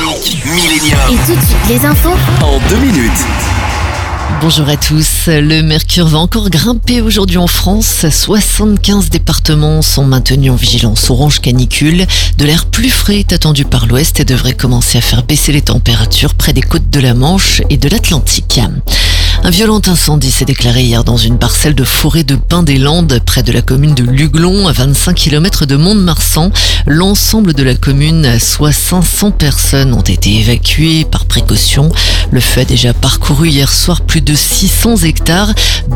Millennium. Et tout de suite, les infos. En 2 minutes. Bonjour à tous. Le mercure va encore grimper aujourd'hui en France. 75 départements sont maintenus en vigilance orange canicule. De l'air plus frais est attendu par l'ouest et devrait commencer à faire baisser les températures près des côtes de la Manche et de l'Atlantique. Un violent incendie s'est déclaré hier dans une parcelle de forêt de pins des Landes, près de la commune de Luglon, à 25 km de Mont-de-Marsan. L'ensemble de la commune, soit 500 personnes, ont été évacuées par précaution. Le feu a déjà parcouru hier soir plus de 600 hectares.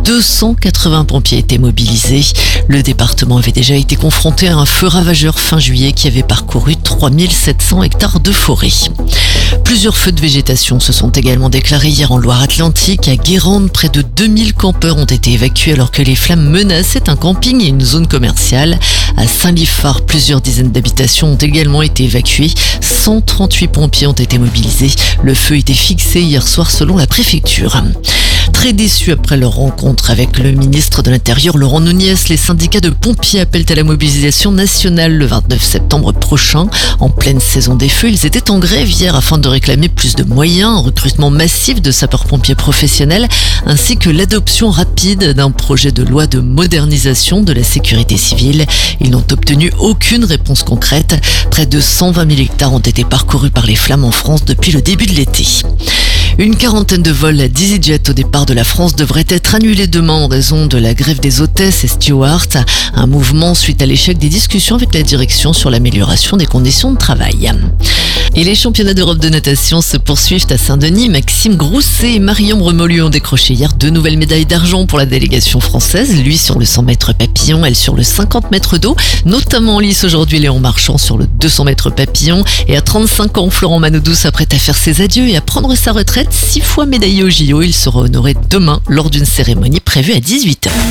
280 pompiers étaient mobilisés. Le département avait déjà été confronté à un feu ravageur fin juillet qui avait parcouru 3700 hectares de forêt. Plusieurs feux de végétation se sont également déclarés hier en Loire-Atlantique. À Guérande, près de 2000 campeurs ont été évacués alors que les flammes menaçaient un camping et une zone commerciale. À Saint-Liphard, plusieurs dizaines d'habitations ont également été évacuées. 138 pompiers ont été mobilisés. Le feu était fixé hier soir selon la préfecture. Très déçus après leur rencontre avec le ministre de l'Intérieur Laurent Nunez, les syndicats de pompiers appellent à la mobilisation nationale le 29 septembre prochain. En pleine saison des feux, ils étaient en grève hier afin de réclamer plus de moyens, un recrutement massif de sapeurs-pompiers professionnels ainsi que l'adoption rapide d'un projet de loi de modernisation de la sécurité civile. Ils n'ont obtenu aucune réponse concrète. Près de 120 000 hectares ont été parcourus par les flammes en France depuis le début de l'été. Une quarantaine de vols d'EasyJet au départ de la France devraient être annulés demain en raison de la grève des hôtesses et stewards. Un mouvement suite à l'échec des discussions avec la direction sur l'amélioration des conditions de travail. Et les championnats d'Europe de natation se poursuivent à Saint-Denis. Maxime Grousset et Marion Remolu ont décroché hier 2 nouvelles médailles d'argent pour la délégation française. Lui sur le 100 mètres papillon, elle sur le 50 mètres d'eau. Notamment en lice aujourd'hui, Léon Marchand sur le 200 mètres papillon. Et à 35 ans, Florent Manodou s'apprête à faire ses adieux et à prendre sa retraite. 6 fois médaillé au JO, il sera honoré demain lors d'une cérémonie prévue à 18h.